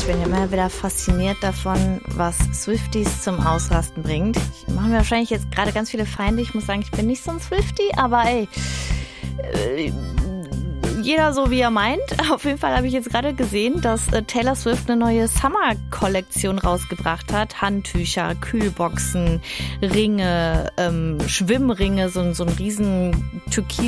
bin ja immer wieder fasziniert davon, was Swifties zum Ausrasten bringt. Ich mache mir wahrscheinlich jetzt gerade ganz viele Feinde. Ich muss sagen, ich bin nicht so ein Swiftie, aber ey, jeder so wie er meint. Auf jeden Fall habe ich jetzt gerade gesehen, dass Taylor Swift eine neue Summer-Kollektion rausgebracht hat. Handtücher, Kühlboxen, Ringe, Schwimmringe, so ein riesen Türkis